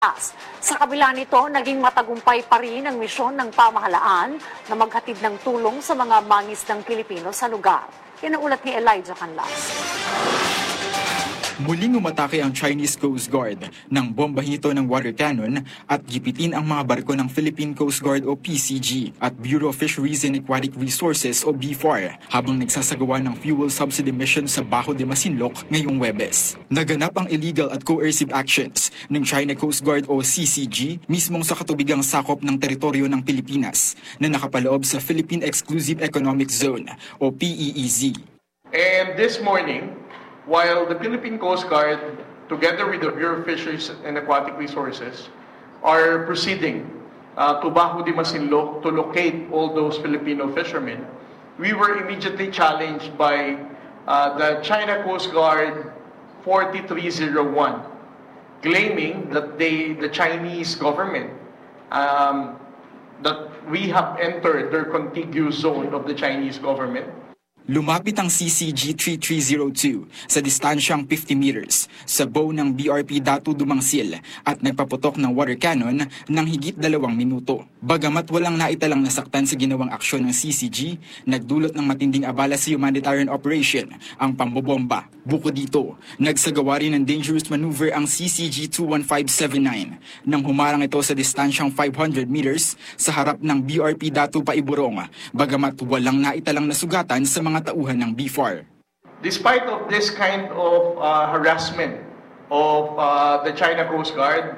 Sa kabila nito, naging matagumpay pa rin ang misyon ng pamahalaan na maghatid ng tulong sa mga mangisdang Pilipino sa lugar. Yan ang ulat ni Elijah Canlas. Muling umatake ang Chinese Coast Guard nang bombahin ito ng water cannon at gipitin ang mga barko ng Philippine Coast Guard o PCG at Bureau of Fisheries and Aquatic Resources o BFAR habang nagsasagawa ng fuel subsidy mission sa Bajo de Masinloc ngayong Huwebes. Naganap ang illegal at coercive actions ng China Coast Guard o CCG mismong sa katubigang sakop ng teritoryo ng Pilipinas na nakapaloob sa Philippine Exclusive Economic Zone o PEEZ. And this morning, while the Philippine Coast Guard, together with the Bureau of Fisheries and Aquatic Resources, are proceeding to Bajo de Masinloc to locate all those Filipino fishermen, we were immediately challenged by the China Coast Guard 4301, claiming that the Chinese government, that we have entered their contiguous zone of the Chinese government. Lumapit ang CCG 3302 sa distansyang 50 meters sa bow ng BRP Datu Dumangsil at nagpaputok ng water cannon ng higit 2 minuto. Bagamat walang naitalang nasaktan sa ginawang aksyon ng CCG, nagdulot ng matinding abala sa humanitarian operation ang pambobomba. Bukod dito, nagsagawa rin ng dangerous maneuver ang CCG 21579 nang humarang ito sa distansyang 500 meters sa harap ng BRP Datu Paiburong, bagamat walang naitalang nasugatan sa mga tauhan ng BFAR. Despite of this kind of harassment of the China Coast Guard,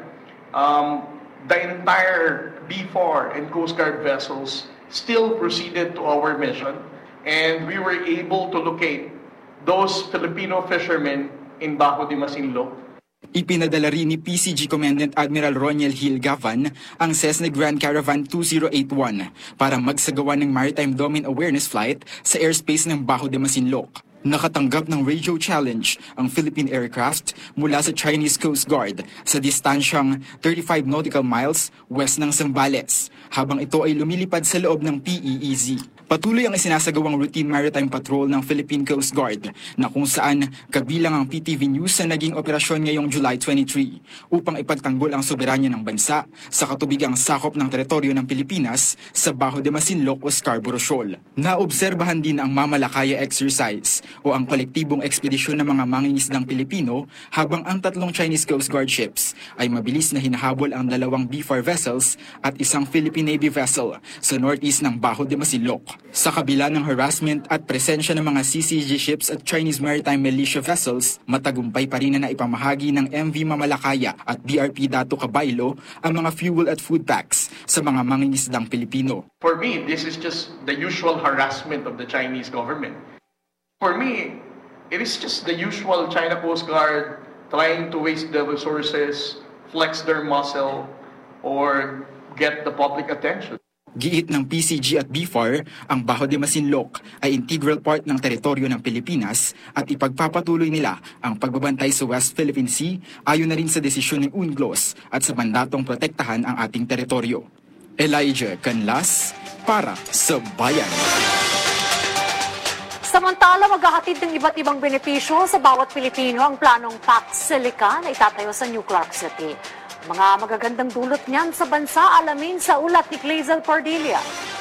the entire BFAR and Coast Guard vessels still proceeded to our mission, and we were able to locate those Filipino fishermen in Bajo de Masinloc. Ipinadala rin ni PCG Commandant Admiral Roniel Hill Gavan ang Cessna Grand Caravan 2081 para magsagawa ng Maritime Domain Awareness Flight sa airspace ng Bajo de Masinloc. Nakatanggap ng radio challenge ang Philippine aircraft mula sa Chinese Coast Guard sa distansyang 35 nautical miles west ng Zambales, habang ito ay lumilipad sa loob ng PEEZ. Patuloy ang isinasagawang routine maritime patrol ng Philippine Coast Guard na kung saan kabilang ang PTV News sa naging operasyon ngayong July 23 upang ipagtanggol ang soberanya ng bansa sa katubigang sakop ng teritoryo ng Pilipinas sa Bajo de Masinloc o Scarborough Shoal. Naobserbahan din ang Mamalakaya exercise o ang kolektibong ekspedisyon ng mga mangingisdang Pilipino habang ang 3 Chinese Coast Guard ships ay mabilis na hinahabol ang 2 BFAR vessels at isang Philippine Navy vessel sa northeast ng Bajo de Masinloc. Sa kabila ng harassment at presensya ng mga CCG ships at Chinese Maritime Militia vessels, matagumpay pa rin na naipamahagi ng MV Mamalakaya at BRP Datu Cabaylo ang mga fuel at food packs sa mga mangingisdang Pilipino. For me, this is just the usual harassment of the Chinese government. For me, it is just the usual China Coast Guard trying to waste their resources, flex their muscle, or get the public attention. Giit ng PCG at BFAR, ang Bajo de Masinloc ay integral part ng teritoryo ng Pilipinas at ipagpapatuloy nila ang pagbabantay sa West Philippine Sea ayon na rin sa desisyon ng UNCLOS at sa mandatong protektahan ang ating teritoryo. Elijah Canlas para sa Bayan. Samantala, maghahatid ng iba't ibang benepisyo sa bawat Pilipino ang planong Pax Silica na itatayo sa New Clark City. Mga magagandang dulot niyan sa bansa, alamin sa ulat ni Clazel Pardilla.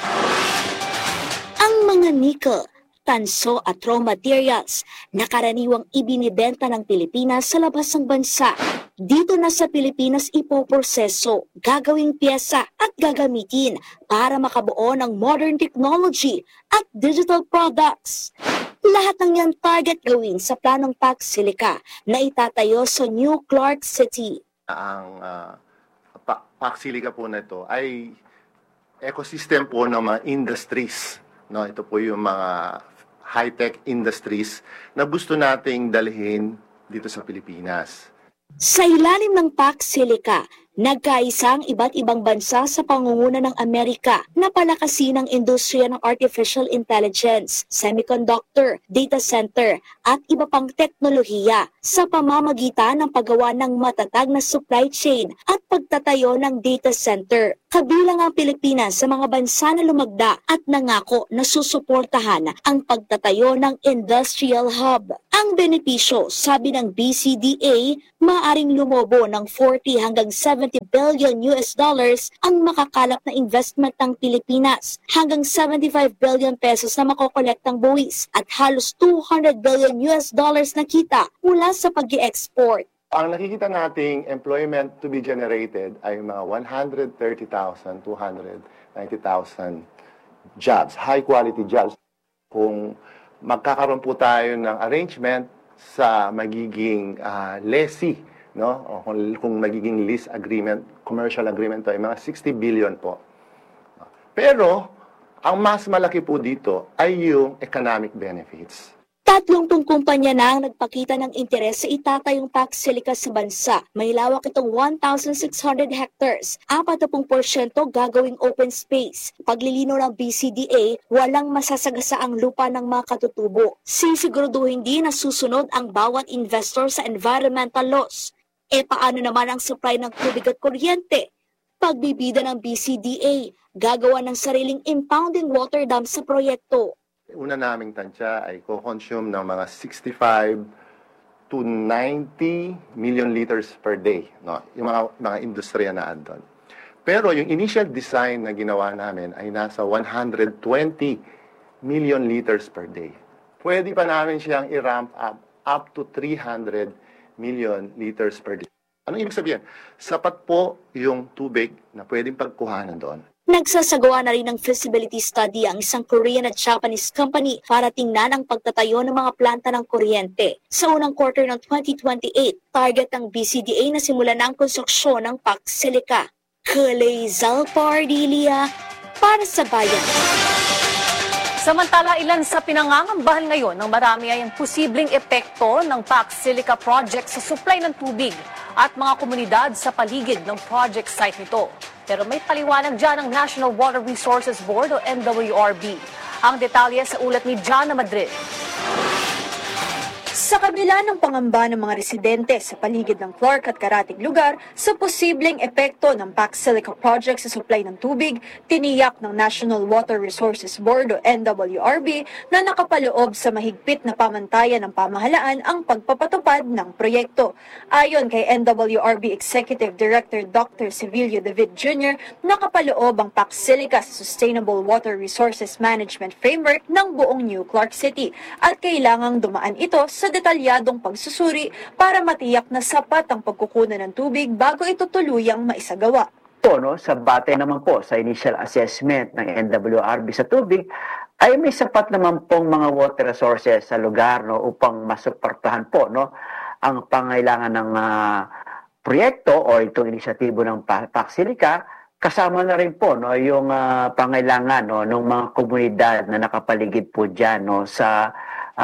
Ang mga nickel, tanso at raw materials na karaniwang ibinibenta ng Pilipinas sa labas ng bansa. Dito na sa Pilipinas ipoproseso, gagawing piyesa at gagamitin para makabuo ng modern technology at digital products. Lahat ng yan target gawin sa planong Pax Silica na itatayo sa New Clark City. Ang Pax Silica po na ito ay ecosystem po ng mga industries. No? Ito po yung mga high-tech industries na gusto nating dalhin dito sa Pilipinas. Sa ilalim ng Pax Silica, nagkaisa ang iba't ibang bansa sa pangunguna ng Amerika na palakasin ang industriya ng artificial intelligence, semiconductor, data center at iba pang teknolohiya sa pamamagitan ng paggawa ng matatag na supply chain at pagtatayo ng data center. Kabilang ang Pilipinas sa mga bansa na lumagda at nangako na susuportahan ang pagtatayo ng industrial hub. Ang benepisyo, sabi ng BCDA, maaring lumobo ng 40 hanggang 70 billion US dollars ang makakalap na investment ng Pilipinas, hanggang 75 billion pesos na makokolektang buwis at halos 200 billion US dollars na kita mula sa pag-i-export. Ang nakikita nating employment to be generated ay mga 130,000, 290,000 jobs, high-quality jobs. Kung magkakaroon po tayo ng arrangement sa magiging lessee, no? O kung magiging lease agreement, commercial agreement, ay mga 60 billion po. Pero, ang mas malaki po dito ay yung economic benefits. 30 kumpanya na ang nagpakita ng interes sa itatayong PAC Silica sa bansa. May lawak itong 1,600 hectares, 40% gagawing open space. Paglilinaw ng BCDA, walang masasagasaang lupa ng mga katutubo. Sisiguraduhin din na susunod ang bawat investor sa environmental laws. E paano naman ang supply ng tubig at kuryente? Pagbibida ng BCDA, gagawa ng sariling impounding water dam sa proyekto. Una naming tansya ay co-consume ng mga 65 to 90 million liters per day, no? Yung mga industriya na andon. Pero yung initial design na ginawa namin ay nasa 120 million liters per day. Pwede pa namin siyang i-ramp up to 300 million liters per day. Anong ibig sabihin? Sapat po yung tubig na pwedeng pagkuhanan doon. Nagsasagawa na rin ng feasibility study ang isang Korean at Japanese company para tingnan ang pagtatayo ng mga planta ng kuryente. Sa unang quarter ng 2028, target ng BCDA na simulan na ang konstruksyon ng PAC Silica. Kalezal Pardilia para sa bayan. Samantala, ilan sa pinangangambahan ngayon ng marami ay ang posibleng epekto ng PAC Silica project sa supply ng tubig at mga komunidad sa paligid ng project site nito. Pero may paliwanag dyan ng National Water Resources Board o NWRB. Ang detalye sa ulat ni Jana Madrid. Sa kabila ng pangamba ng mga residente sa paligid ng Clark at karating lugar sa posibleng epekto ng PAC Silica project sa supply ng tubig, tiniyak ng National Water Resources Board o NWRB na nakapaloob sa mahigpit na pamantayan ng pamahalaan ang pagpapatupad ng proyekto. Ayon kay NWRB Executive Director Dr. Civilio David Jr., nakapaloob ang PAC Silica sa Sustainable Water Resources Management Framework ng buong New Clark City at kailangang dumaan ito sa detalyadong pagsusuri para matiyak na sapat ang pagkukunan ng tubig bago ito tuluyang maisagawa. Sa batay naman po sa initial assessment ng NWRB sa tubig, ay may sapat naman pong mga water resources sa lugar upang masuportahan po ang pangailangan ng proyekto o itong inisyatibo ng PAC Silica. Kasama na rin po yung pangailangan ng mga komunidad na nakapaligid po dyan sa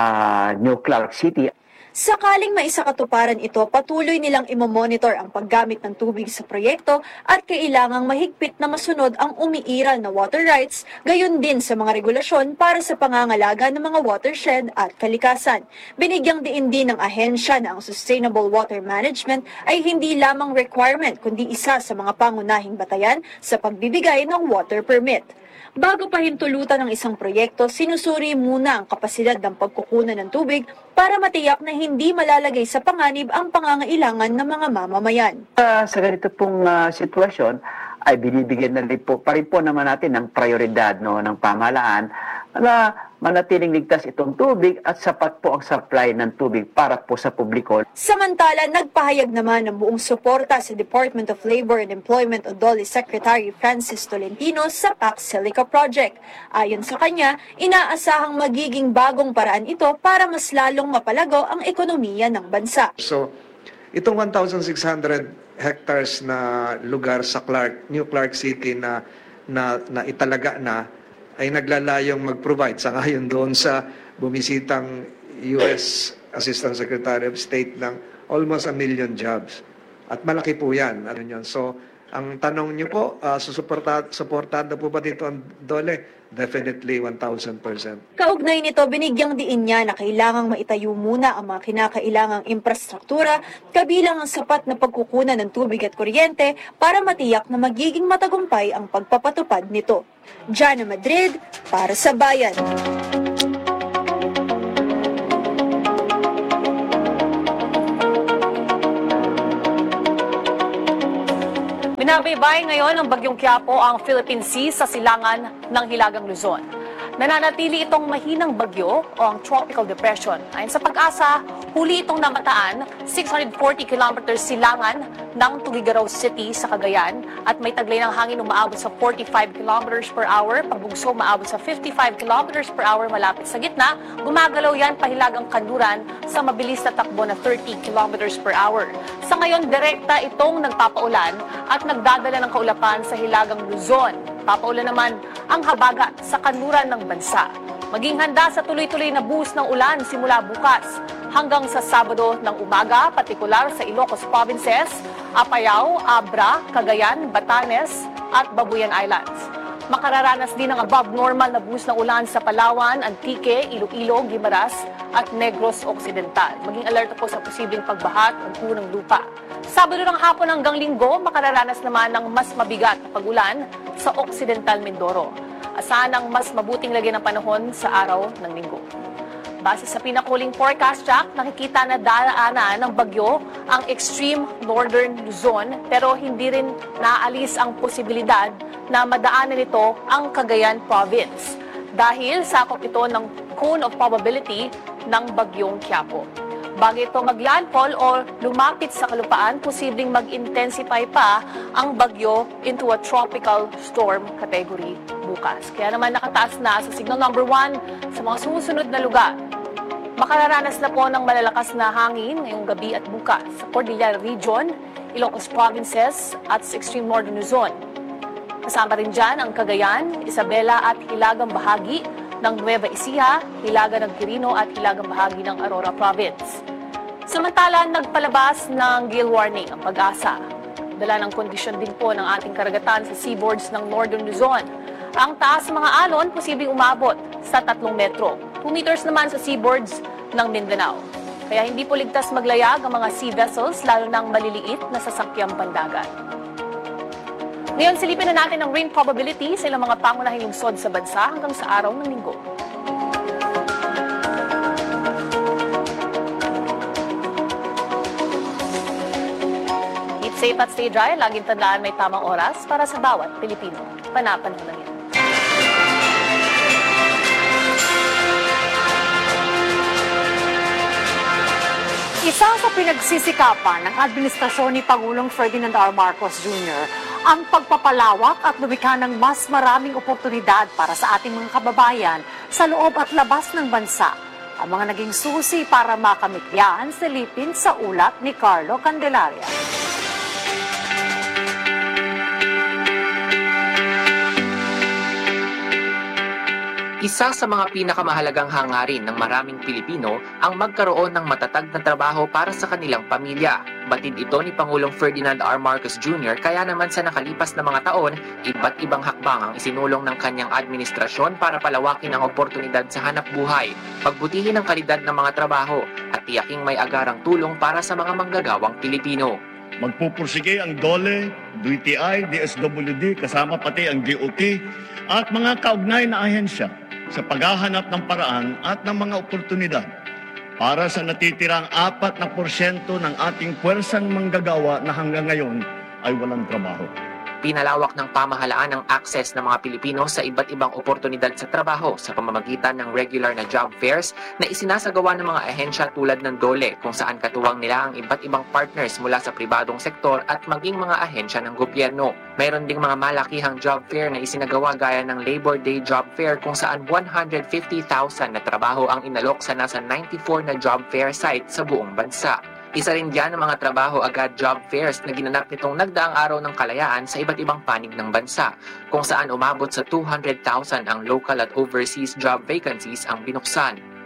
New Clark City. Sakaling maisakatuparan ito, patuloy nilang imomonitor ang paggamit ng tubig sa proyekto at kailangang mahigpit na masunod ang umiiral na water rights, gayon din sa mga regulasyon para sa pangangalaga ng mga watershed at kalikasan. Binigyang diin din ng ahensya na ang sustainable water management ay hindi lamang requirement kundi isa sa mga pangunahing batayan sa pagbibigay ng water permit. Bago pahintulutan ng isang proyekto, sinusuri muna ang kapasidad ng pagkukunan ng tubig para matiyak na hindi malalagay sa panganib ang pangangailangan ng mga mamamayan. Sa ganito pong sitwasyon, ay binibigyan na rin po, pa rin po naman natin ng prioridad ng pamahalaan na manatiling ligtas itong tubig at sapat po ang supply ng tubig para po sa publiko. Samantala, nagpahayag naman ng buong suporta sa Department of Labor and Employment o DOLE Secretary Francis Tolentino sa PAC Silica Project. Ayon sa kanya, inaasahang magiging bagong paraan ito para mas lalong mapalago ang ekonomiya ng bansa. So, itong 1,600 hectares na lugar sa New Clark City na italaga na ay naglalayong mag-provide sa ngayon doon sa bumisitang US Assistant Secretary of State ng almost 1 million jobs. At malaki po yan. So, Ang tanong niyo po, suportado po ba dito ang DOLE? Definitely 1,000%. Kaugnay nito, binigyang diin niya na kailangang maitayo muna ang mga kinakailangang infrastruktura, kabilang ang sapat na pagkukunan ng tubig at kuryente para matiyak na magiging matagumpay ang pagpapatupad nito. Jana Madrid, para sa Bayan. Binabaybay ngayon ng Bagyong Quiapo ang Philippine Sea sa silangan ng Hilagang Luzon. Nananatili itong mahinang bagyo o ang tropical depression. Ayon sa Pag-asa, huli itong namataan 640 kilometers silangan ng Tugigaraw City sa Cagayan at may taglay ng hangin umaabot sa 45 kilometers per hour, pagbugso umaabot sa 55 kilometers per hour malapit sa gitna. Gumagalaw yan pahilagang kanluran sa mabilis na takbo na 30 kilometers per hour. Sa ngayon, direkta itong nagpapaulan at nagdadala ng kaulapan sa Hilagang Luzon. Papaulan naman ang habagat sa kanluran ng bansa. Maging handa sa tuloy-tuloy na buhos ng ulan simula bukas hanggang sa Sabado ng umaga, partikular sa Ilocos Provinces, Apayao, Abra, Cagayan, Batanes at Babuyan Islands. Makararanas din ng above-normal na buhos ng ulan sa Palawan, Antique, Iloilo, Guimaras at Negros Occidental. Maging alerto po sa posibleng pagbaha at pagpuno ng lupa. Sabado ng hapon hanggang Linggo, makararanas naman ng mas mabigat na pag-ulan sa Occidental Mindoro. Asahan ang mas mabuting lagay ng panahon sa araw ng Linggo. Base sa pinakuling forecast track, nakikita na daraanan ng bagyo ang extreme northern Luzon pero hindi rin naalis ang posibilidad na madaanan nito ang Cagayan Province dahil sakop ito ng cone of probability ng Bagyong Quiapo. Bago ito maglandfall o lumapit sa kalupaan, posibleng mag-intensify pa ang bagyo into a tropical storm category bukas. Kaya naman nakataas na sa signal number 1 sa mga sumusunod na lugar. Makararanas na po ng malalakas na hangin ngayong gabi at bukas sa Cordillera Region, Ilocos Provinces at sa extreme northern Luzon. Kasama rin dyan ang Cagayan, Isabela at hilagang bahagi ng Nueva Ecija, hilaga ng Quirino at hilagang bahagi ng Aurora Province. Samantala, nagpalabas ng gale warning ang Pag-asa. Dala ng kondisyon din po ng ating karagatan sa seaboards ng Northern Luzon. Ang taas ng mga alon posibleng umabot sa 3 metro. 2 meters naman sa seaboards ng Mindanao. Kaya hindi po ligtas maglayag ang mga sea vessels, lalo ng maliliit na sasakyang pandagat. Ngayon, silipin na natin ang rain probability sa ilang mga pangunahing lungsod sa bansa hanggang sa araw ng Linggo. Keep safe at stay dry. Laging tandaan may tamang oras para sa bawat Pilipino. Panapanahon lang yan. Isa sa pinagsisikapan ng administrasyon ni Pangulong Ferdinand R. Marcos Jr. ang pagpapalawak at lumikha ng mas maraming oportunidad para sa ating mga kababayan sa loob at labas ng bansa. Ang mga naging susi para makamit yan, silipin sa ulat ni Carlo Candelaria. Isa sa mga pinakamahalagang hangarin ng maraming Pilipino ang magkaroon ng matatag na trabaho para sa kanilang pamilya. Batid ito ni Pangulong Ferdinand R. Marcos Jr. Kaya naman sa nakalipas na mga taon, iba't ibang hakbang ang isinulong ng kanyang administrasyon para palawakin ang oportunidad sa hanap buhay, pagbutihin ang kalidad ng mga trabaho at tiyaking may agarang tulong para sa mga manggagawang Pilipino. Magpupursige ang DOLE, DTI, DSWD, kasama pati ang DOT at mga kaugnay na ahensya sa paghahanap ng paraan at ng mga oportunidad para sa natitirang 4% ng ating puwersang manggagawa na hanggang ngayon ay walang trabaho. Pinalawak ng pamahalaan ang access ng mga Pilipino sa iba't ibang oportunidad sa trabaho sa pamamagitan ng regular na job fairs na isinasagawa ng mga ahensya tulad ng DOLE kung saan katuwang nila ang iba't ibang partners mula sa pribadong sektor at maging mga ahensya ng gobyerno. Mayroon ding mga malakihang job fair na isinagawa gaya ng Labor Day Job Fair kung saan 150,000 na trabaho ang inalok sa nasa 94 na job fair site sa buong bansa. Isa rin diyan ang mga trabaho agad job fairs na ginanap nitong nagdaang araw ng kalayaan sa iba't ibang panig ng bansa, kung saan umabot sa 200,000 ang local at overseas job vacancies ang binuksan.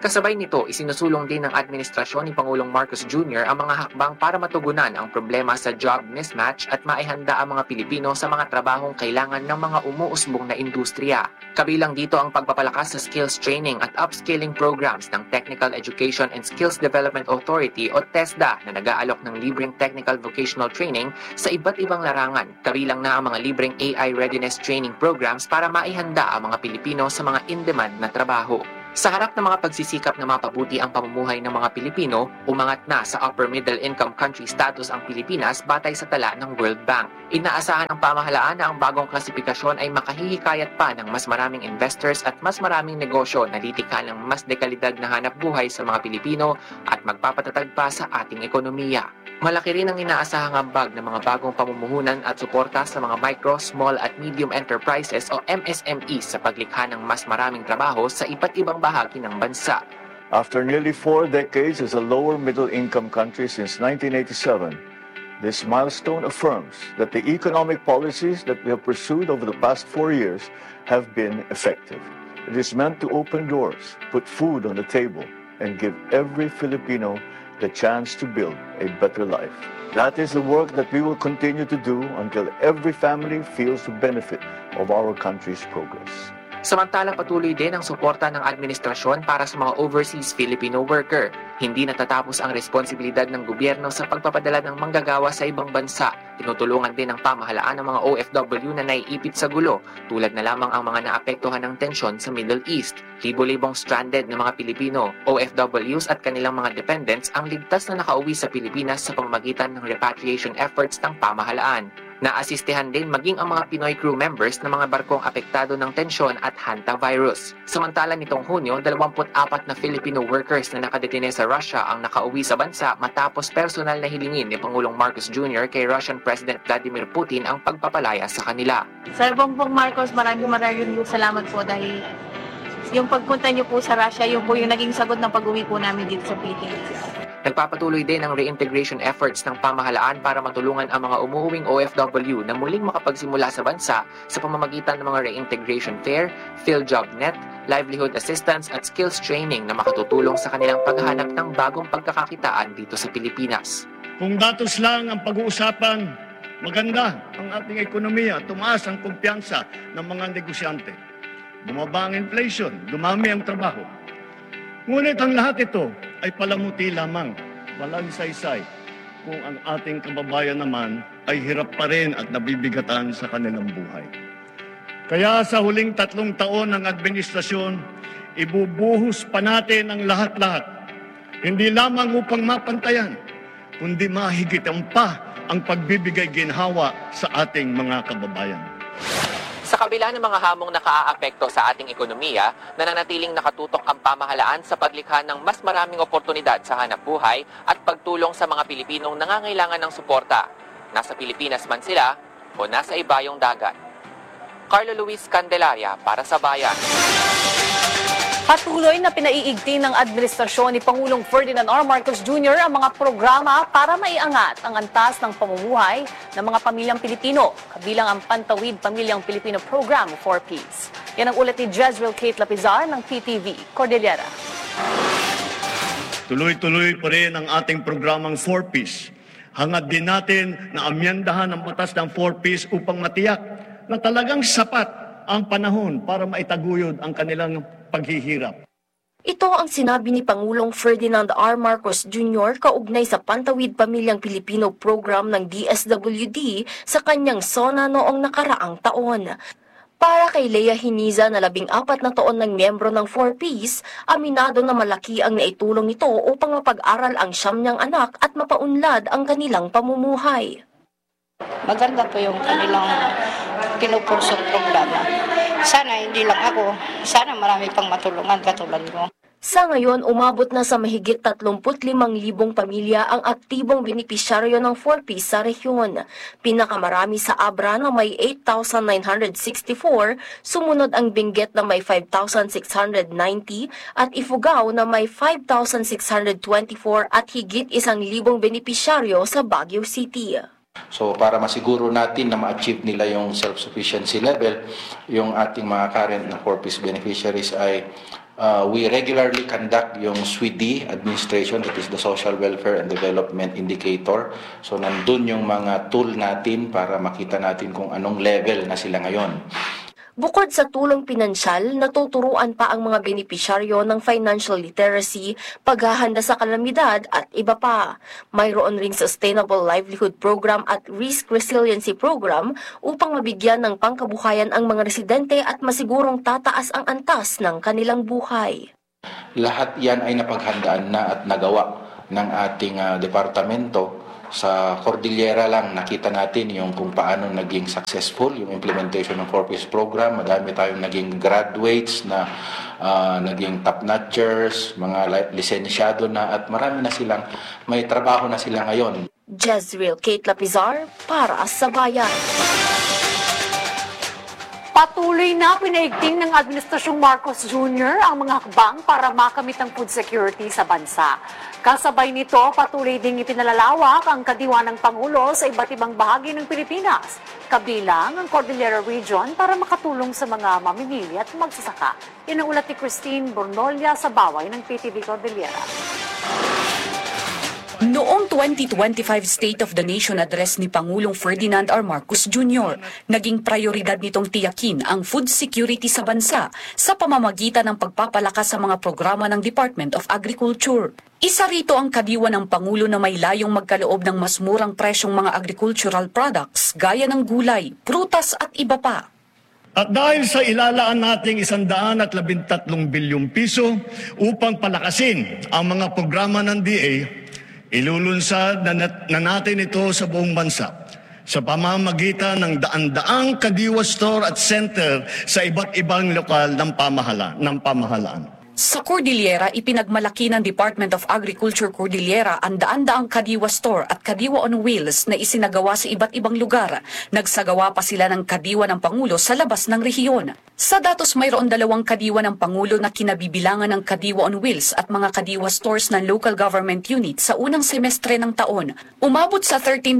Kasabay nito, isinusulong din ng administrasyon ni Pangulong Marcos Jr. ang mga hakbang para matugunan ang problema sa job mismatch at maihanda ang mga Pilipino sa mga trabahong kailangan ng mga umuusbong na industriya. Kabilang dito ang pagpapalakas sa skills training at upskilling programs ng Technical Education and Skills Development Authority o TESDA na nag-aalok ng libreng technical vocational training sa iba't ibang larangan. Kabilang na ang mga libreng AI readiness training programs para maihanda ang mga Pilipino sa mga in-demand na trabaho. Sa harap ng mga pagsisikap na mapabuti ang pamumuhay ng mga Pilipino, umangat na sa upper middle income country status ang Pilipinas batay sa tala ng World Bank. Inaasahan ng pamahalaan na ang bagong klasifikasyon ay makahihikayat pa ng mas maraming investors at mas maraming negosyo na litikhan ng mas dekalidad na hanap buhay sa mga Pilipino at magpapatatag pa sa ating ekonomiya. Malaki rin ang inaasahang ambag ng mga bagong pamumuhunan at suporta sa mga micro, small at medium enterprises o MSMEs sa paglikha ng mas maraming trabaho sa iba't ibang bahagi ng bansa. After nearly 4 decades as a lower middle income country since 1987, this milestone affirms that the economic policies that we have pursued over the past 4 years have been effective. It is meant to open doors, put food on the table, and give every Filipino the chance to build a better life. That is the work that we will continue to do until every family feels the benefit of our country's progress. Samantalang patuloy din ang suporta ng administrasyon para sa mga overseas Filipino worker. Hindi natatapos ang responsibilidad ng gobyerno sa pagpapadala ng manggagawa sa ibang bansa. Tinutulungan din ng pamahalaan ng mga OFW na naiipit sa gulo, tulad na lamang ang mga naapektuhan ng tensyon sa Middle East. Libo-libong stranded na mga Pilipino, OFWs at kanilang mga dependents ang ligtas na nakauwi sa Pilipinas sa pamamagitan ng repatriation efforts ng pamahalaan. Naasistehan din maging ang mga Pinoy crew members ng mga barkong apektado ng tensyon at hantavirus. Samantala nitong Hunyo, 24 na Filipino workers na nakadetine sa Russia ang nakauwi sa bansa matapos personal na hilingin ni Pangulong Marcos Jr. kay Russian President Vladimir Putin ang pagpapalaya sa kanila. Sir Bongbong Marcos, maraming salamat po dahil yung pagpunta niyo po sa Russia, yun po yung naging sagot ng pag-uwi po namin dito sa Pilipinas. Nagpapatuloy din ang reintegration efforts ng pamahalaan para matulungan ang mga umuuwing OFW na muling makapagsimula sa bansa sa pamamagitan ng mga reintegration fair, PhilJobNet, livelihood assistance at skills training na makatutulong sa kanilang paghahanap ng bagong pagkakakitaan dito sa Pilipinas. Kung datos lang ang pag-uusapan, maganda ang ating ekonomiya, tumaas ang kumpiyansa ng mga negosyante. Bumaba ang inflation, dumami ang trabaho. Ngunit ang lahat ito ay palamuti lamang, walang saysay, kung ang ating kababayan naman ay hirap pa rin at nabibigatan sa kanilang buhay. Kaya sa huling 3 taon ng administrasyon, ibubuhos pa natin ang lahat-lahat, hindi lamang upang mapantayan, kundi mahigitan pa ang pagbibigay ginhawa sa ating mga kababayan. Sa kabila ng mga hamong nakaaapekto sa ating ekonomiya, nananatiling nakatutok ang pamahalaan sa paglikha ng mas maraming oportunidad sa hanap buhay at pagtulong sa mga Pilipinong nangangailangan ng suporta. Nasa Pilipinas man sila o nasa ibayong dagat. Carlo Luis Candelaria para sa Bayan. Patuloy na pinaiigting ng administrasyon ni Pangulong Ferdinand R. Marcos Jr. ang mga programa para maiangat ang antas ng pamumuhay ng mga pamilyang Pilipino, kabilang ang Pantawid Pamilyang Pilipino Program for Peace. Yan ang ulat ni Jezreel Kate Lapizar ng PTV Cordillera. Tuloy-tuloy pa rin ang ating programang 4Ps. Hangad din natin na amyendahan ang batas ng 4Ps upang matiyak na talagang sapat ang panahon para maitaguyod ang kanilang paghihirap. Ito ang sinabi ni Pangulong Ferdinand R. Marcos Jr. kaugnay sa Pantawid Pamilyang Pilipino Program ng DSWD sa kanyang SONA noong nakaraang taon. Para kay Lea Hiniza na 14 na taon ng miyembro ng 4Ps, aminado na malaki ang naitulong nito upang mapag-aral ang 9 niyang anak at mapaunlad ang kanilang pamumuhay. Maganda po yung kanilang pinupursong programa. Sana hindi lang ako, sana marami pang matulungan katulad mo. Sa ngayon, umabot na sa mahigit 35,000 pamilya ang aktibong benepisyaryo ng 4Ps sa rehiyon. Pinakamarami sa Abra na may 8,964, sumunod ang Benguet na may 5,690 at Ifugao na may 5,624 at higit 1,000 benepisyaryo sa Baguio City. So para masiguro natin na ma-achieve nila yung self-sufficiency level, yung ating mga current na 4Ps beneficiaries ay We regularly conduct yung SWIDI administration, that is the Social Welfare and Development Indicator. So nandun yung mga tool natin para makita natin kung anong level na sila ngayon. Bukod sa tulong pinansyal, natuturuan pa ang mga benepisyaryo ng financial literacy, paghahanda sa kalamidad at iba pa. Mayroon ring Sustainable Livelihood Program at Risk Resiliency Program upang mabigyan ng pangkabuhayan ang mga residente at masigurong tataas ang antas ng kanilang buhay. Lahat yan ay napaghandaan na at nagawa ng ating departamento. Sa Cordillera lang nakita natin yung kung paano naging successful yung implementation ng 4-piece program. Madami tayong naging graduates na naging top-notchers, mga lisensyado na at marami na silang, may trabaho na sila ngayon. Jezreel Kate Lapizar para sa Bayan. Patuloy na pinaigting ng Administrasyong Marcos Jr. ang mga hakbang para makamit ang food security sa bansa. Kasabay nito, patuloy ding ipinalalawak ang kadiwa ng Pangulo sa iba't ibang bahagi ng Pilipinas, kabilang ang Cordillera Region para makatulong sa mga mamimili at magsasaka. Yan ang ulat ni Christine Bornolia sa baway ng PTV Cordillera. Noong 2025 State of the Nation Address ni Pangulong Ferdinand R. Marcos Jr., naging prioridad nitong tiyakin ang food security sa bansa sa pamamagitan ng pagpapalakas sa mga programa ng Department of Agriculture. Isa rito ang kadiwa ng Pangulo na may layong magkaloob ng mas murang presyong mga agricultural products gaya ng gulay, prutas at iba pa. At dahil sa ilalaan nating 113 bilyong piso upang palakasin ang mga programa ng DA, ilulunsad na natin ito sa buong bansa sa pamamagitan ng daan-daang kadiwa store at center sa iba't ibang lokal ng pamahalaan. Sa Cordillera, ipinagmalaki ng Department of Agriculture Cordillera ang daan-daang kadiwa store at kadiwa on wheels na isinagawa sa iba't ibang lugar. Nagsagawa pa sila ng kadiwa ng Pangulo sa labas ng rehiyon. Sa datos, mayroon 2 kadiwa ng Pangulo na kinabibilangan ng kadiwa on wheels at mga kadiwa stores ng local government unit sa unang semestre ng taon. Umabot sa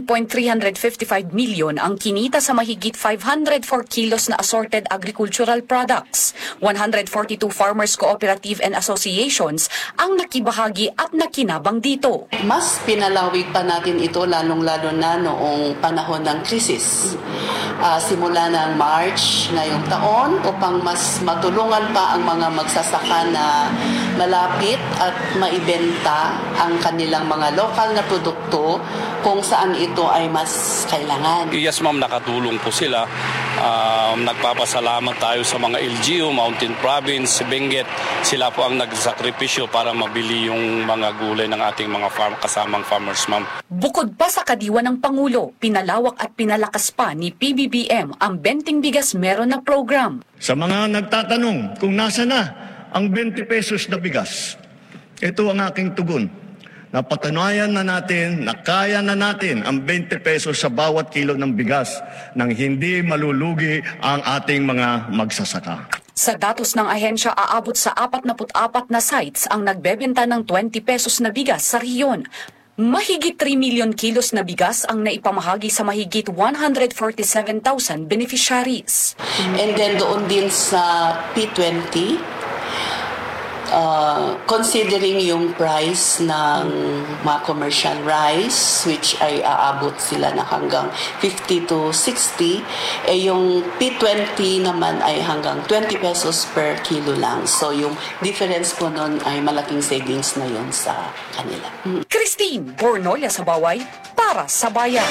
13.355 million ang kinita sa mahigit 504 kilos na assorted agricultural products. 142 farmers cooperative and associations ang nakibahagi at nakinabang dito. Mas pinalawig pa natin ito lalong-lalo na noong panahon ng krisis. Simula ng March ngayong taon upang mas matulungan pa ang mga magsasaka na malapit at maibenta ang kanilang mga lokal na produkto kung saan ito ay mas kailangan. Yes ma'am, nakatulong po sila. Nagpapasalamat tayo sa mga LGU, Mountain Province, Benguet. Sila po ang nagsakripisyo para mabili yung mga gulay ng ating mga kasamang farmers ma'am. Bukod pa sa kadiwa ng Pangulo, pinalawak at pinalakas pa ni PBBM ang Benting Bigas Meron na program. Sa mga nagtatanong kung nasa na ang 20 pesos na bigas, ito ang aking tugon. Napatunayan na natin na kaya na natin ang 20 pesos sa bawat kilo ng bigas nang hindi malulugi ang ating mga magsasaka. Sa datos ng ahensya, aabot sa 44 na sites ang nagbebenta ng 20 pesos na bigas sa rehiyon. Mahigit 3 million kilos na bigas ang naipamahagi sa mahigit 147,000 beneficiaries. And then doon din sa P20, considering yung price ng mga commercial rice, which ay aabot sila na hanggang 50 to 60, yung P20 naman ay hanggang 20 pesos per kilo lang. So yung difference po nun ay malaking savings na yun sa kanila. Christine Bornolia sa Baway para sa Bayan.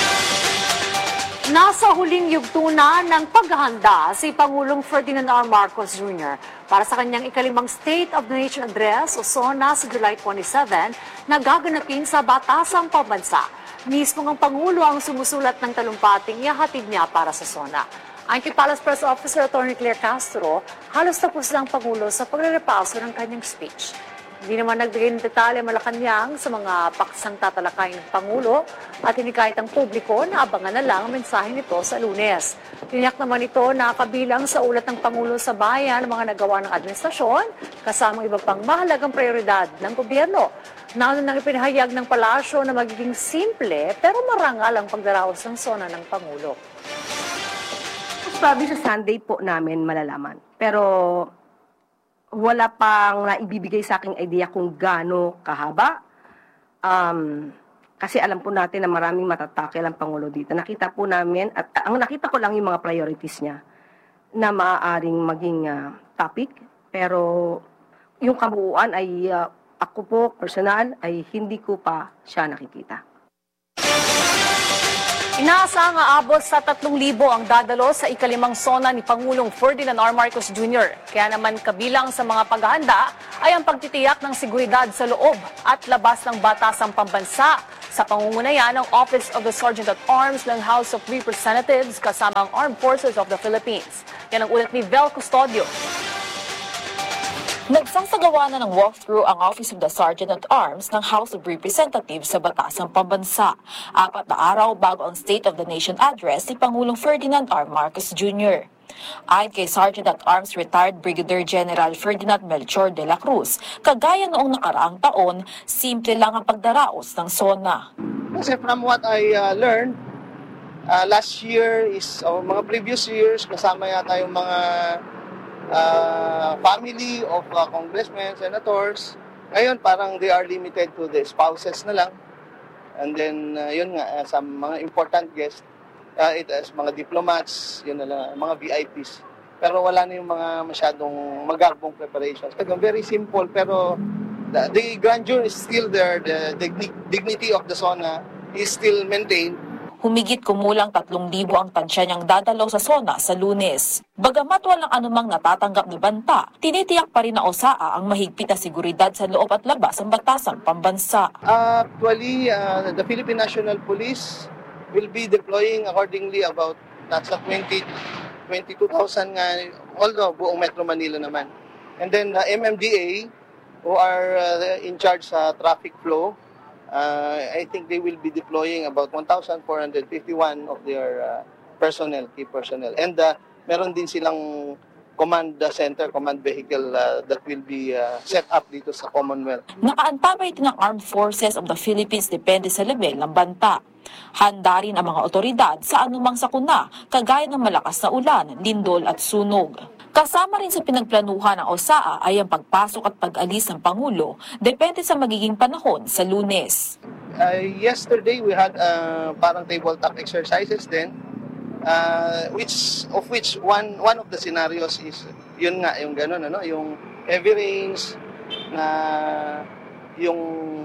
Nasa huling yugto na ng paghahanda si Pangulong Ferdinand R. Marcos Jr. para sa kanyang ikalimang State of the Nation Address o SONA sa July 27 na gaganapin sa Batasang Pambansa. Mismo ang Pangulo ang sumusulat ng talumpating ihahatid niya para sa SONA. Ang Palace Press Officer Atty. Claire Castro, halos tapos lang Pangulo sa pagrerepaso ng kanyang speech. Hindi naman nagbigay ng detalye Malacanang sa mga paksang tatalakay ng Pangulo at hinikayat ang publiko na abangan na lang ang mensahe nito sa Lunes. Tiniyak naman ito na kabilang sa ulat ng Pangulo sa Bayan ang mga nagawa ng administrasyon kasama iba pang mahalagang prioridad ng gobyerno. Nauna nang ipinahayag ng palasyo na magiging simple pero marangal ang pagdaraos ng SONA ng Pangulo. Probably sa Sunday po namin malalaman. Pero wala pang naibibigay sa aking idea kung gaano kahaba. Kasi alam po natin na maraming matatakil ang Pangulo dito. Nakita po namin, at ang nakita ko lang yung mga priorities niya na maaaring maging topic. Pero yung kabuuan ay ako po, personal, ay hindi ko pa siya nakikita. Inaasahang aabot sa 3,000 ang dadalo sa ikalimang sona ni Pangulong Ferdinand R. Marcos Jr. Kaya naman kabilang sa mga paghahanda ay ang pagtitiyak ng seguridad sa loob at labas ng batasang pambansa sa pangungunayan ng Office of the Sergeant at Arms ng House of Representatives kasama ang Armed Forces of the Philippines. Yan ang ulat ni Vel Custodio. Nagsasagawa na ng walkthrough ang Office of the Sergeant at Arms ng House of Representatives sa Batasang Pambansa. 4 na araw bago ang State of the Nation address ni Pangulong Ferdinand R. Marcos Jr. Ayon kay Sergeant at Arms Retired Brigadier General Ferdinand Melchor de la Cruz, kagaya noong nakaraang taon, simple lang ang pagdaraos ng SONA. Kasi from what I learned, last year is, mga previous years, kasama yata yung mga family of congressmen, senators. Ngayon, parang they are limited to the spouses na lang. And then, yun nga, sa mga important guests, it is mga diplomats, yun na lang, mga VIPs. Pero wala na yung mga masyadong magarbong preparations. Very simple, pero the grandeur is still there. The dignity of the SONA is still maintained. Humigit kumulang 3,000 ang tansya niyang dadalaw sa SONA sa Lunes. Bagamat walang anumang natatanggap na banta, tinitiyak pa rin na OSAA ang mahigpit na seguridad sa loob at labas ng batasang pambansa. Actually, the Philippine National Police will be deploying accordingly about nasa 22,000 nga, although buong Metro Manila naman. And then the MMDA, who are in charge sa traffic flow, I think they will be deploying about 1,451 of their key personnel. And meron din silang command center, command vehicle that will be set up dito sa Commonwealth. Nakaantabay din ng Armed Forces of the Philippines depende sa level ng banta. Handa rin ang mga otoridad sa anumang sakuna, kagaya ng malakas na ulan, lindol at sunog. Kasama rin sa pinagplanuhan ng OSAA ay ang pagpasok at pag-alis ng Pangulo, depende sa magiging panahon sa Lunes. Yesterday we had parang tabletop exercises din, which one of the scenarios is yun nga, yung gano'n, yung heavy rains, na yung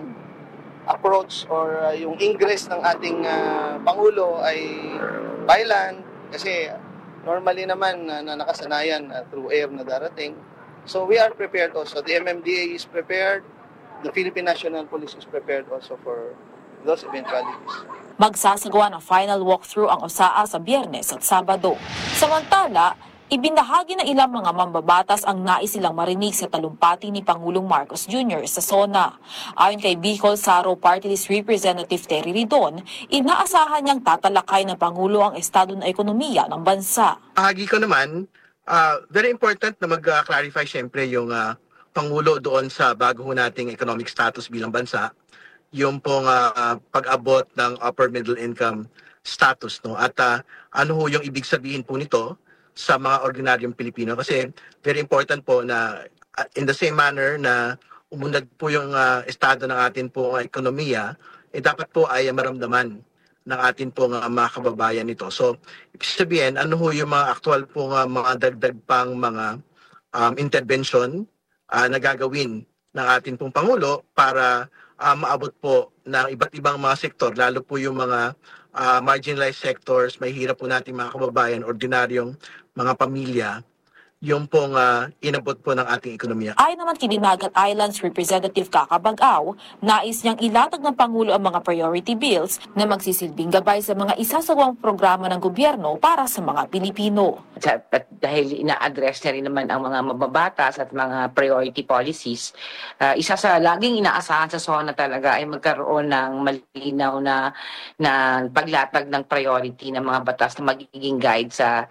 approach or yung ingress ng ating Pangulo ay by land, kasi normally naman na nakasanayan through air na darating. So we are prepared also. The MMDA is prepared. The Philippine National Police is prepared also for those eventualities. Magsasagawa ng final walkthrough ang OSAA sa Biyernes at Sabado. Samantala, ibinahagi na ilang mga mambabatas ang nais silang marinig sa talumpati ni Pangulong Marcos Jr. sa SONA. Ayon kay Bicol Saro Party List Representative Terry Ridon, inaasahan niyang tatalakay ng Pangulo ang estado ng ekonomiya ng bansa. Bahagi ko naman, very important na mag-clarify siyempre yung Pangulo doon sa bago nating economic status bilang bansa, yung pong pag-abot ng upper middle income status. No? At ano ho yung ibig sabihin po nito sa mga ordinaryong Pilipino, kasi very important po na in the same manner na umunlad po yung estado ng atin po ekonomiya, dapat po ay maramdaman ng atin po mga kababayan nito. So, ibig sabihin, ano ho yung mga aktual po mga dagdag pang mga intervention na gagawin ng atin pong Pangulo para maabot po ng iba't ibang mga sektor, lalo po yung mga marginalized sectors, may hirap po natin mga kababayan, ordinaryong mga pamilya, yung pong inabot po ng ating ekonomiya. Ayon naman kay Dinagat Islands Representative Kakabag-aw, nais niyang ilatag ng Pangulo ang mga priority bills na magsisilbing gabay sa mga isasagawang programa ng gobyerno para sa mga Pilipino. At dahil ina-address na rin naman ang mga mababatas at mga priority policies, isa sa laging inaasahan sa SONA talaga ay magkaroon ng malinaw na paglatag ng priority ng mga batas na magiging guide sa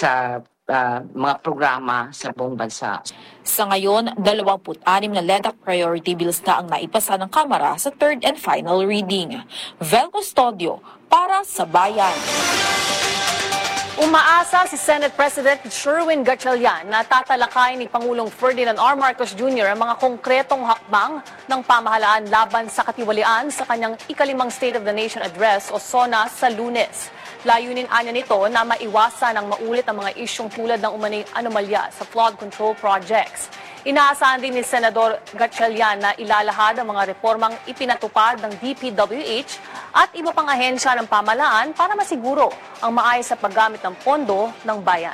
mga programa sa buong bansa. Sa ngayon, 26 na LEDAC priority bills na ang naipasa ng Kamara sa third and final reading. Vel Custodio para sa Bayan. Umaasa si Senate President Sherwin Gatchalian na tatalakay ni Pangulong Ferdinand R. Marcos Jr. ang mga konkretong hakbang ng pamahalaan laban sa katiwalian sa kanyang ikalimang State of the Nation Address o SONA sa Lunes. Layunin anya nito na maiwasan ang maulit ang mga isyong tulad ng umano'y anomalya sa flood control projects. Inaasahan din ni Senador Gatchalian na ilalahad ang mga reformang ipinatupad ng DPWH at iba pang ahensya ng pamahalaan para masiguro ang maayos sa paggamit ng pondo ng bayan.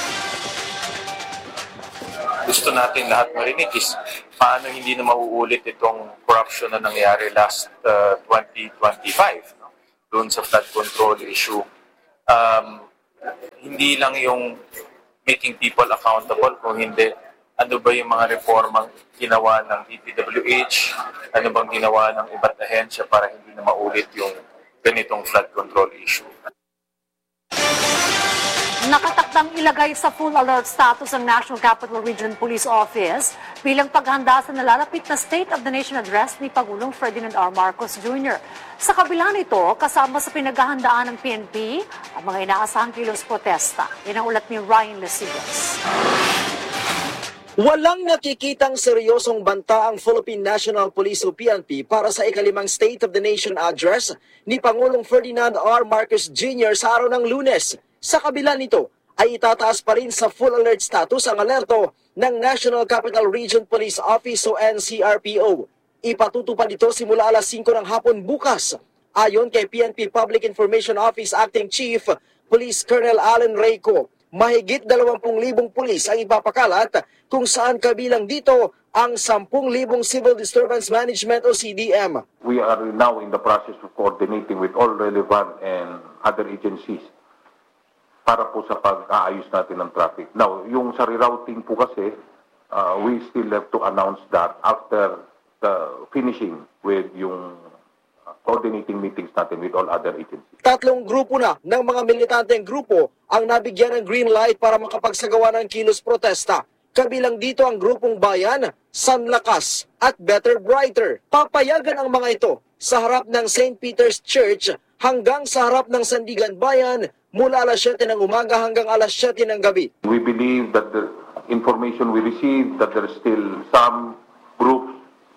Gusto natin lahat marinig is paano hindi na mauulit itong corruption na nangyari last 2025 doon sa flood control issue. Hindi lang yung making people accountable, kung hindi ano ba yung mga reformang ginawa ng DPWH, ano bang ginawa ng iba't ahensya para hindi na maulit yung ganitong flood control issue. Nakatakdang ilagay sa full alert status ang National Capital Region Police Office bilang paghanda sa nalalapit na State of the Nation Address ni Pangulong Ferdinand R. Marcos Jr. Sa kabila nito, kasama sa pinaghahandaan ng PNP, ang mga inaasahang kilos protesta. Yan ang ulat ni Ryan Lesigas. Walang nakikitang seryosong banta ang Philippine National Police o PNP para sa ikalimang State of the Nation Address ni Pangulong Ferdinand R. Marcos Jr. sa araw ng Lunes. Sa kabila nito ay itataas pa rin sa full alert status ang alerto ng National Capital Region Police Office o NCRPO. Ipatutupad ito simula alas 5 ng hapon bukas. Ayon kay PNP Public Information Office Acting Chief Police Colonel Allen Reyco, mahigit 20,000 pulis ang ipapakalat kung saan kabilang dito ang 10,000 Civil Disturbance Management o CDM. We are now in the process of coordinating with all relevant and other agencies para po sa pag-aayos natin ng traffic. Now, yung sa rerouting po kasi, we still have to announce that after the finishing with yung coordinating meetings natin with all other agencies. 3 grupo na ng mga militanteng grupo ang nabigyan ng green light para makapagsagawa ng kilos protesta. Kabilang dito ang grupong Bayan, Sanlakas at Better Brighter. Papayagan ang mga ito sa harap ng St. Peter's Church hanggang sa harap ng Sandigan Bayan mula alas 7 ng umaga hanggang alas 7 ng gabi. We believe that the information we received that there are still some groups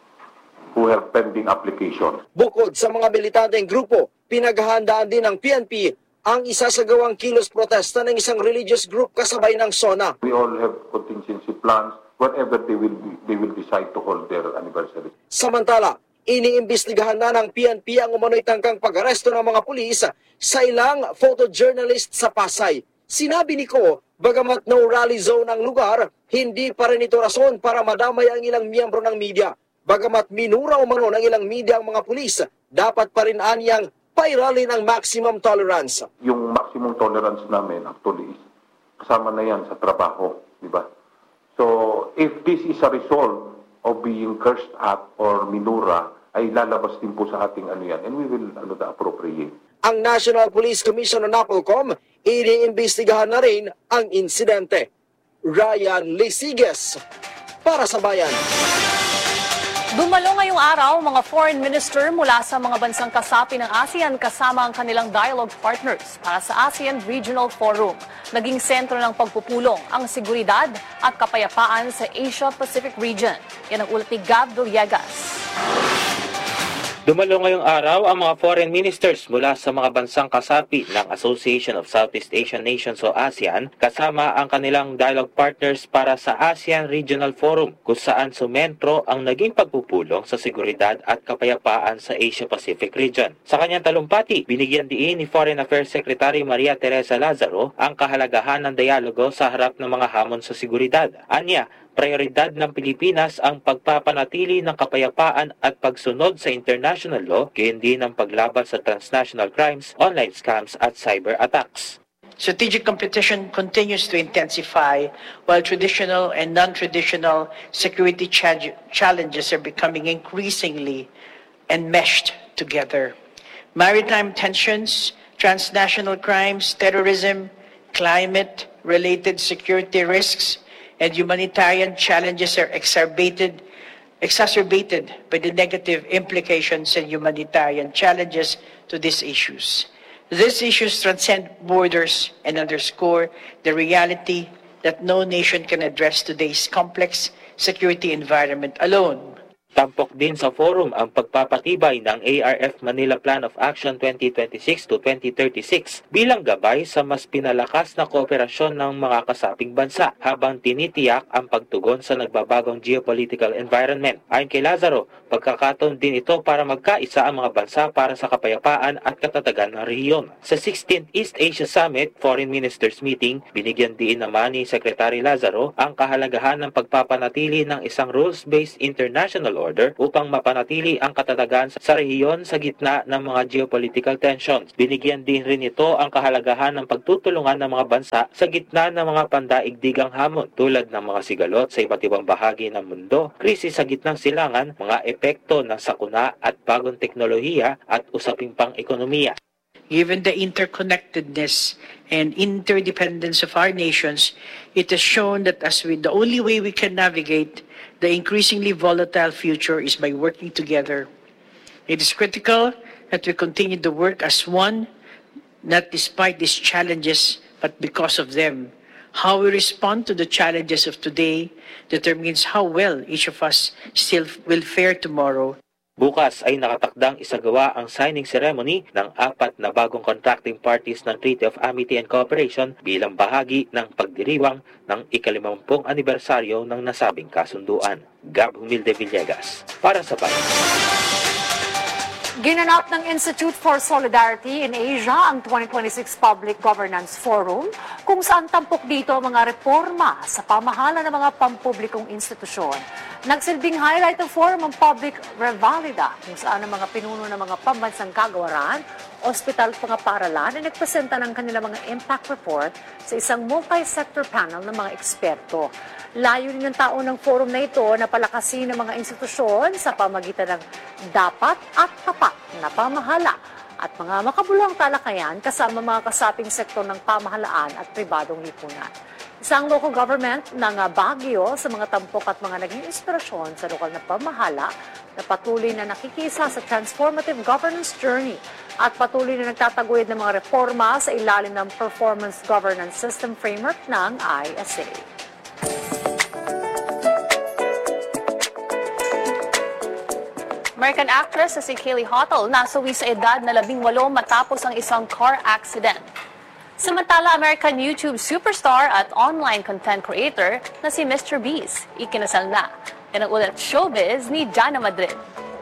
who have pending application. Bukod sa mga militanteng grupo, pinaghahandaan din ng PNP ang isasagawang kilos protesta ng isang religious group kasabay ng SONA. We all have contingency plans wherever they will decide to hold their anniversary. Samantala, iniimbestigahan na ng PNP ang umano'y tangkang pag-aresto ng mga pulis sa ilang photojournalist sa Pasay. Sinabi ni Ko, bagamat no rally zone ang lugar, hindi pa rin ito rason para madamay ang ilang miyembro ng media. Bagamat minura umano ng ilang media ang mga pulis, dapat pa rin anyang pairalin ang maximum tolerance. Yung maximum tolerance namin actually is kasama na yan sa trabaho, di ba? So, if this is a result of being cursed at or minura, ay lalabas din po sa ating ano yan, and we will appropriate. Ang National Police Commission o NAPOLCOM, iniimbestigahan na rin ang insidente. Ryan Lesigas, para sa Bayan. Dumalo ngayong araw mga foreign minister mula sa mga bansang kasapi ng ASEAN kasama ang kanilang dialogue partners para sa ASEAN Regional Forum. Naging sentro ng pagpupulong ang seguridad at kapayapaan sa Asia-Pacific region. Yan ang ulat ni Gab Villegas. Dumalo ngayong araw ang mga foreign ministers mula sa mga bansang kasapi ng Association of Southeast Asian Nations o ASEAN kasama ang kanilang dialogue partners para sa ASEAN Regional Forum kung saan sumentro ang naging pagpupulong sa seguridad at kapayapaan sa Asia-Pacific region. Sa kanyang talumpati, binigyan diin ni Foreign Affairs Secretary Maria Teresa Lazaro ang kahalagahan ng dialogo sa harap ng mga hamon sa seguridad. Anya, prioridad ng Pilipinas ang pagpapanatili ng kapayapaan at pagsunod sa international law, gayon din ang paglaban sa transnational crimes, online scams at cyber attacks. Strategic competition continues to intensify while traditional and non-traditional security challenges are becoming increasingly enmeshed together. Maritime tensions, transnational crimes, terrorism, climate-related security risks, and humanitarian challenges are exacerbated by the negative implications and humanitarian challenges to these issues. These issues transcend borders and underscore the reality that no nation can address today's complex security environment alone. Tampok din sa forum ang pagpapatibay ng ARF Manila Plan of Action 2026 to 2036 bilang gabay sa mas pinalakas na kooperasyon ng mga kasaping bansa habang tinitiyak ang pagtugon sa nagbabagong geopolitical environment. Ayon kay Lazaro, pagkakataon din ito para magkaisa ang mga bansa para sa kapayapaan at katatagan ng rehiyon. Sa 16th East Asia Summit Foreign Ministers Meeting, binigyan din naman ni Secretary Lazaro ang kahalagahan ng pagpapanatili ng isang rules-based international order upang mapanatili ang katatagan sa rehiyon sa gitna ng mga geopolitical tensions. Binigyan din rin ito ang kahalagahan ng pagtutulungan ng mga bansa sa gitna ng mga pandaigdigang hamon tulad ng mga sigalot sa iba't ibang bahagi ng mundo, krisis sa gitnang silangan, mga epekto ng sakuna at bagong teknolohiya at usaping pang-ekonomiya. Given the interconnectedness and interdependence of our nations, it has shown that the only way we can navigate the increasingly volatile future is by working together. It is critical that we continue to work as one, not despite these challenges, but because of them. How we respond to the challenges of today determines how well each of us still will fare tomorrow. Bukas ay nakatakdang isagawa ang signing ceremony ng 4 na bagong contracting parties ng Treaty of Amity and Cooperation bilang bahagi ng pagdiriwang ng ika-50 anibersaryo ng nasabing kasunduan. Gab Humilde Villegas, para sa Bayan. Ginanap ng Institute for Solidarity in Asia ang 2026 Public Governance Forum kung saan tampok dito ang mga reforma sa pamahalaan ng mga pampublikong institusyon. Nagsilbing highlight ng forum ang Public Revalida kung saan ang mga pinuno ng mga pambansang kagawaran, ospital at mga paaralan ay nagpresenta ng kanilang mga impact report sa isang multi-sector panel ng mga eksperto. Layunin ng taon ng forum na ito na palakasin ng mga institusyon sa pamagitan ng dapat at tapat na pamahala at mga makabuluhang talakayan kasama mga kasaping sektor ng pamahalaan at pribadong lipunan. Isang local government ng Baguio sa mga tampok at mga naging inspirasyon sa lokal na pamahala na patuloy na nakikisa sa transformative governance journey at patuloy na nagtataguyod ng mga reforma sa ilalim ng Performance Governance System Framework ng ISA. American actress na si Kaylee Hottle nasawi sa edad na 18 matapos ang isang car accident. Samantala, American YouTube superstar at online content creator na si Mr. Beast ikinasal na. Yan ang ulat showbiz ni Jana Madrid.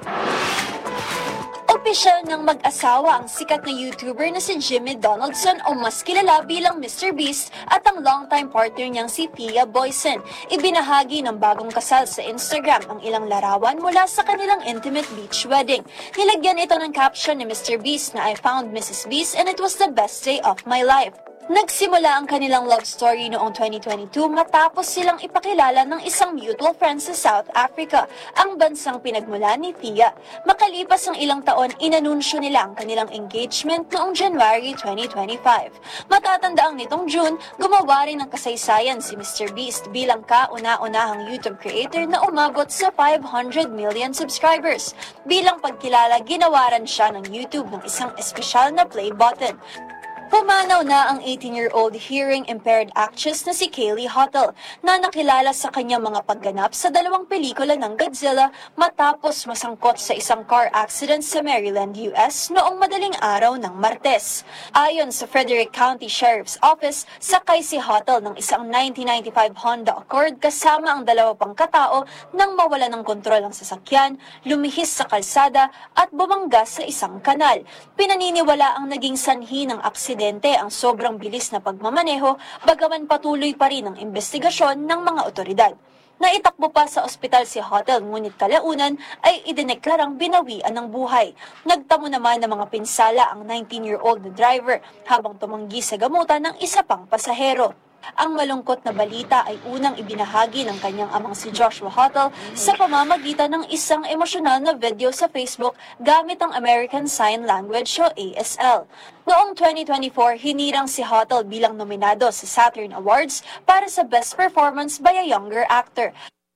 Opisyal ng mag-asawa ang sikat na YouTuber na si Jimmy Donaldson o mas kilala bilang Mr. Beast at ang longtime partner niyang si Pia Boysen. Ibinahagi ng bagong kasal sa Instagram ang ilang larawan mula sa kanilang intimate beach wedding. Nilagyan ito ng caption ni Mr. Beast na I found Mrs. Beast and it was the best day of my life. Nagsimula ang kanilang love story noong 2022 matapos silang ipakilala ng isang mutual friend sa South Africa, ang bansang pinagmula ni Tia. Makalipas ang ilang taon, inanunsyo nila ang kanilang engagement noong January 2025. Matatandaang nitong June, gumawa rin ng kasaysayan si Mr. Beast bilang kauna-unahang YouTube creator na umabot sa 500 million subscribers. Bilang pagkilala, ginawaran siya ng YouTube ng isang espesyal na play button. Pumanaw na ang 18-year-old hearing-impaired actress na si Kaylee Hottle na nakilala sa kanyang mga pagganap sa 2 pelikula ng Godzilla matapos masangkot sa isang car accident sa Maryland, US noong madaling araw ng Martes. Ayon sa Frederick County Sheriff's Office, sakay si Hottle ng isang 1995 Honda Accord kasama ang 2 pang katao nang mawala ng kontrol ang sasakyan, lumihis sa kalsada at bumangga sa isang kanal. Pinaniniwala ang naging sanhi ng aksidente ang sobrang bilis na pagmamaneho, bagaman patuloy pa rin ang investigasyon ng mga otoridad. Naitakbo pa sa ospital si Hottle ngunit kalaunan ay idineklarang binawian ng buhay. Nagtamo naman ng mga pinsala ang 19-year-old na driver habang tumanggi sa gamutan ng isa pang pasahero. Ang malungkot na balita ay unang ibinahagi ng kanyang amang si Joshua Hottle sa pamamagitan ng isang emosyonal na video sa Facebook gamit ang American Sign Language o ASL. Noong 2024, hinirang si Hottle bilang nominado sa Saturn Awards para sa Best Performance by a Younger Actor.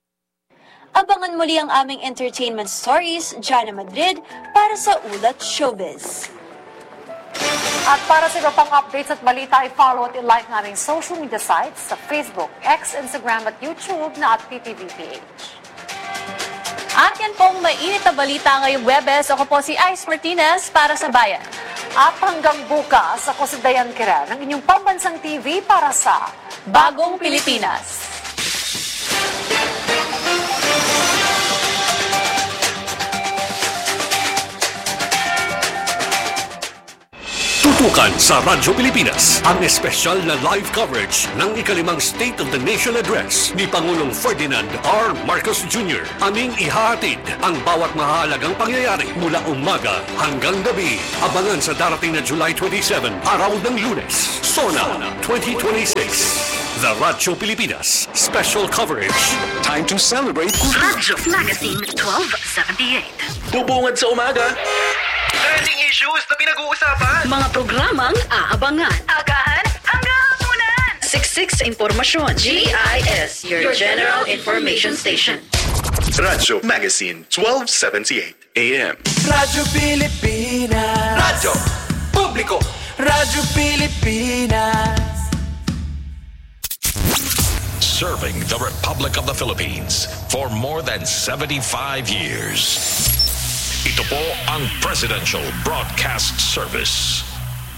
Abangan muli ang aming entertainment stories, Jana Madrid, para sa Ulat Showbiz. At para sa iba pang updates at balita, i-follow at i-like ng aming social media sites sa Facebook, X, Instagram at YouTube na @PTVPH. At yan pong mainit na balita ngayong Webes. Ako po si Ice Martinez para sa Bayan. At hanggang bukas, ako si Dayan Kiran, ng inyong pambansang TV para sa Bagong Pilipinas. Tutukan sa Radyo Pilipinas ang espesyal na live coverage ng ikalimang State of the Nation Address ni Pangulong Ferdinand R. Marcos Jr. Aming ihahatid ang bawat mahalagang pangyayari mula umaga hanggang gabi. Abangan sa darating na July 27, araw ng Lunes, SONA 2026. The Radyo Pilipinas Special Coverage. Time to celebrate Radyo Magazine 1278. Bubungad sa umaga. Trending issues na pinag-uusapan. Mga programang aabangan. Agahan hanggang hapunan. Siksik sa impormasyon. GIS, your General Information Station. Radyo Magazine 1278 AM. Radyo Pilipinas. Radyo Publiko. Radyo Pilipinas. Serving the Republic of the Philippines for more than 75 years. Ito po ang Presidential Broadcast Service.